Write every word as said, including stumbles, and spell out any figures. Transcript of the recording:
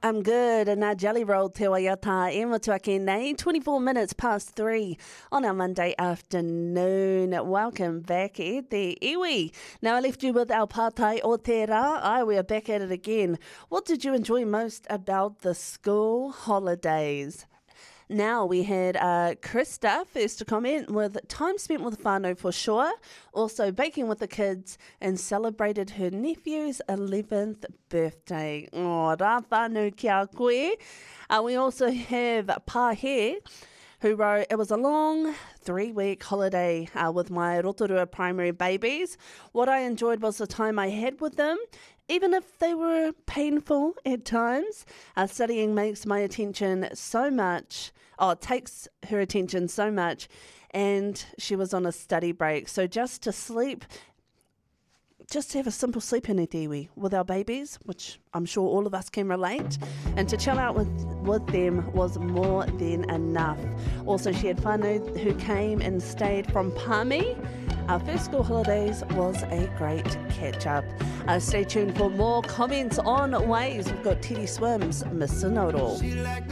I'm good, and our jelly roll te waiata e motuake nei, twenty-four minutes past three on our Monday afternoon. Welcome back e te iwi. Now I left you with our pātai o te rā. Ai, we are back at it again. What did you enjoy most about the school holidays? Now we had uh, Krista first to comment with time spent with whānau for sure, also baking with the kids and celebrated her nephew's eleventh birthday. Oh, rā whānau kia koe. Uh, we also have Pāhe, who wrote, it was a long three-week holiday uh, with my Rotorua primary babies. What I enjoyed was the time I had with them, even if they were painful at times. Uh, studying makes my attention so much, oh, it takes her attention so much, and she was on a study break. So just to sleep, just to have a simple sleep in it, iwi, with our babies, which I'm sure all of us can relate, and to chill out with, with them was more than enough. Also, she had whānau who came and stayed from Pami. Our first school holidays was a great catch-up. Uh, stay tuned for more comments on Waves. We've got Teddy Swims, Miss Sonoro.